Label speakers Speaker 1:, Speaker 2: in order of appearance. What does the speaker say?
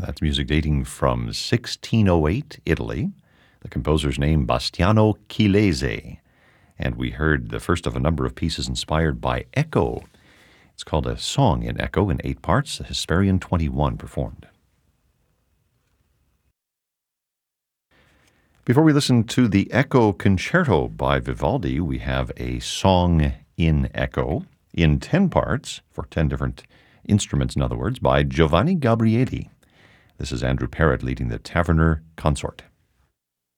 Speaker 1: That's music dating from 1608, Italy. The composer's name, Bastiano Chilese. And we heard the first of a number of pieces inspired by Echo. It's called A Song in Echo in 8 parts, the Hesperian 21 performed. Before we listen to the Echo Concerto by Vivaldi, we have A Song in Echo in 10 parts, for 10 different instruments, in other words, by Giovanni Gabrieli. This is Andrew Parrott leading the Taverner Consort.